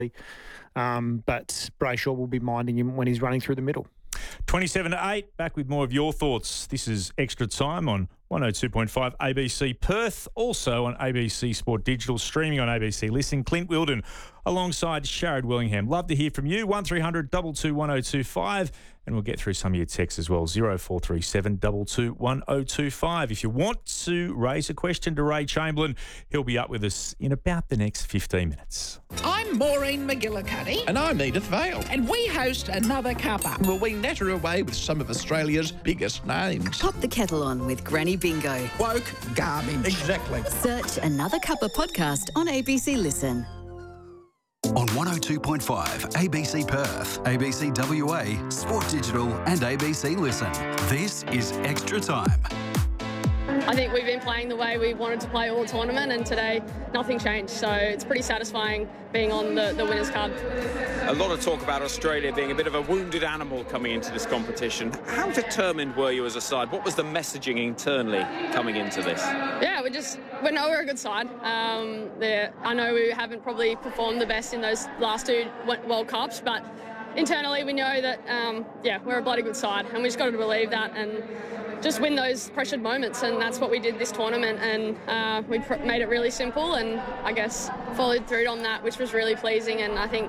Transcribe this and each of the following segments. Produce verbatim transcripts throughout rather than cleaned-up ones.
Um, but Brayshaw will be minding him when he's running through the middle. twenty-seven to eight, back with more of your thoughts. This is Extra Time on one oh two point five A B C Perth, also on A B C Sport Digital, streaming on A B C Listen. Clint Wilden alongside Sharrod Willingham. Love to hear from you. one three hundred two two one oh two five, and we'll get through some of your texts as well. oh four three seven two two one oh two five. If you want to raise a question to Ray Chamberlain, he'll be up with us in about the next fifteen minutes. I'm Maureen McGillicuddy. And I'm Edith Vale. And we host Another Cuppa. Well, we natter away with some of Australia's biggest names. Pop the kettle on with Granny Bingo. Woke garbage. Exactly. Search Another Cuppa podcast on A B C Listen. On one oh two point five A B C Perth, A B C W A, Sport Digital and A B C Listen. This is Extra Time. I think we've been playing the way we wanted to play all tournament, and today nothing changed. So it's pretty satisfying being on the, the winners card. A lot of talk about Australia being a bit of a wounded animal coming into this competition. How determined were you as a side? What was the messaging internally coming into this? Yeah, we just we know we're a good side. Um, I know we haven't probably performed the best in those last two World Cups, but internally we know that um, yeah, we're a bloody good side, and we just got to believe that and just win those pressured moments, and that's what we did this tournament, and uh, we pr- made it really simple, and I guess followed through on that, which was really pleasing. And I think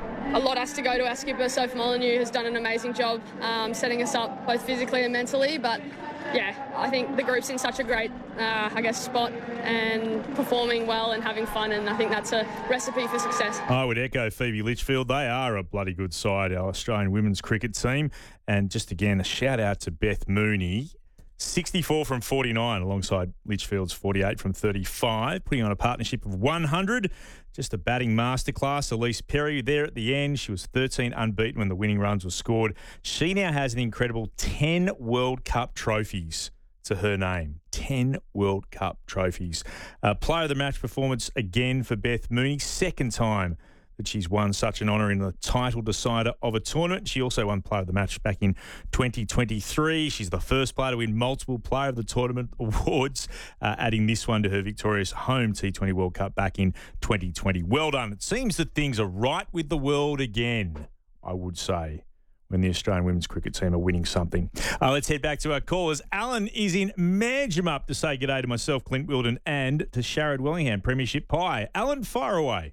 a lot has to go to our skipper, Soph Molyneux, who's done an amazing job um, setting us up both physically and mentally. But yeah, I think the group's in such a great, uh, I guess, spot and performing well and having fun, and I think that's a recipe for success. I would echo Phoebe Litchfield. They are a bloody good side, our Australian women's cricket team. And just again, a shout out to Beth Mooney. sixty-four from forty-nine alongside Litchfield's forty-eight from thirty-five, putting on a partnership of one hundred. Just a batting masterclass. Elise Perry there at the end. She was thirteen unbeaten when the winning runs were scored. She now has an incredible ten World Cup trophies to her name. ten World Cup trophies. Uh, player of the match performance again for Beth Mooney. Second time that she's won such an honour in the title decider of a tournament. She also won Player of the Match back in twenty twenty-three. She's the first player to win multiple Player of the Tournament awards, uh, adding this one to her victorious home T twenty World Cup back in twenty twenty. Well done. It seems that things are right with the world again, I would say, when the Australian women's cricket team are winning something. Uh, let's head back to our callers. Alan is in Manjimup to say g'day to myself, Clint Wilden, and to Sharrod Willingham, Premiership Pie. Alan, fire away.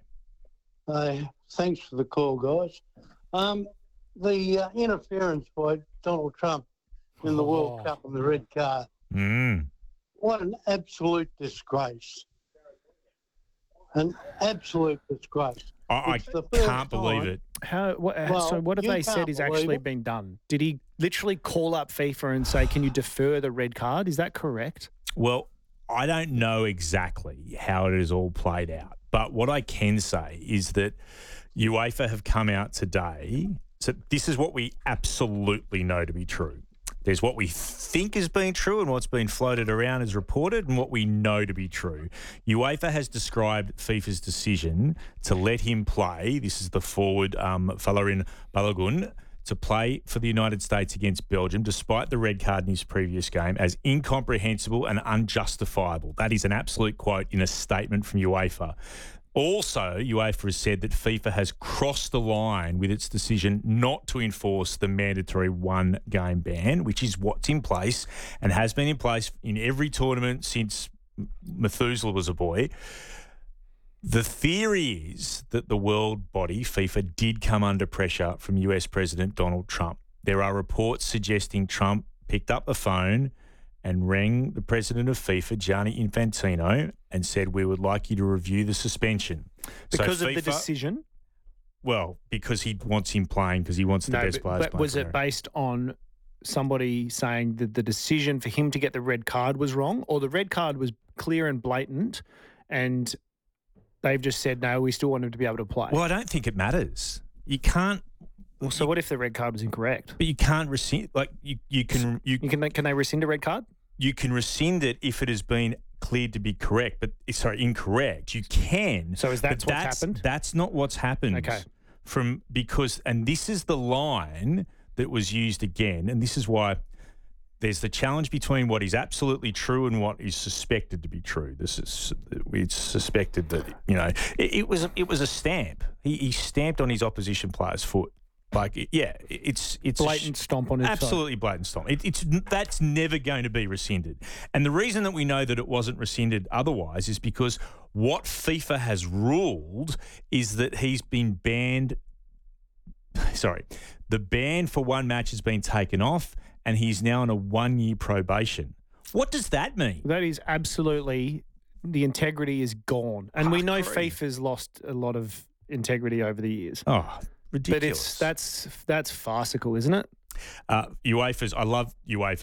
Uh, thanks for the call, guys. Um, the uh, interference by Donald Trump in the oh. World Cup and the red card. Mm. What an absolute disgrace. An absolute disgrace. I, I can't believe time. it. How? What, Well, so what have you they can't said is believe actually it. been done? Did he literally call up FIFA and say, can you defer the red card? Is that correct? Well, I don't know exactly how it is all played out. But what I can say is that UEFA have come out today. So this is what we absolutely know to be true. There's what we think has been true and what's been floated around as reported and what we know to be true. UEFA has described FIFA's decision to let him play, this is the forward, um, Falarin Balogun, to play for the United States against Belgium, despite the red card in his previous game, as incomprehensible and unjustifiable. That is an absolute quote in a statement from UEFA. Also, UEFA has said that FIFA has crossed the line with its decision not to enforce the mandatory one-game ban, which is what's in place and has been in place in every tournament since Methuselah was a boy. The theory is that the world body, FIFA, did come under pressure from U S President Donald Trump. There are reports suggesting Trump picked up the phone and rang the president of FIFA, Gianni Infantino, and said, we would like you to review the suspension. Because so of FIFA, the decision? Well, because he wants him playing, because he wants the No, best but, players but playing. was it based on somebody saying that the decision for him to get the red card was wrong, or the red card was clear and blatant and they've just said, no, we still want him to be able to play? Well, I don't think it matters. You can't... Well, so what if the red card was incorrect? But you can't rescind... Like, you, you can... You, you can. Can they rescind a red card? You can rescind it if it has been cleared to be correct, but... Sorry, incorrect. You can. So is that what's that's, happened? That's not what's happened. Okay. From... Because... And this is the line that was used again, and this is why... there's the challenge between what is absolutely true and what is suspected to be true. This is it's suspected that you know it, it was it was a stamp. He, he stamped on his opposition player's foot. Like, yeah, it's it's blatant stomp on his absolutely side. blatant stomp. It, it's that's never going to be rescinded. And the reason that we know that it wasn't rescinded otherwise is because what FIFA has ruled is that he's been banned. Sorry, the ban for one match has been taken off, and he's now on a one-year probation. What does that mean? That is absolutely the integrity is gone, and we know agree. FIFA's lost a lot of integrity over the years. Oh. Ridiculous. But it's that's that's farcical, isn't it? Uh, UEFA's. I love UEFA